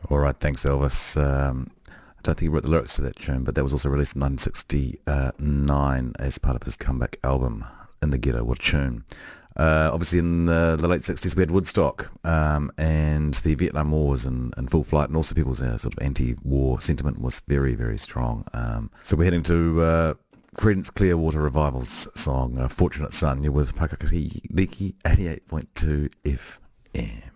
All right, thanks, Elvis. I don't think he wrote the lyrics to that tune, but that was also released in 1969 as part of his comeback album, In the Ghetto. What a tune. Obviously, in the late 60s, we had Woodstock, and the Vietnam War was in full flight, and also people's sort of anti-war sentiment was very, very strong. So we're heading to Creedence Clearwater Revival's song, Fortunate Son. You're with Pakakati Liki 88.2 FM.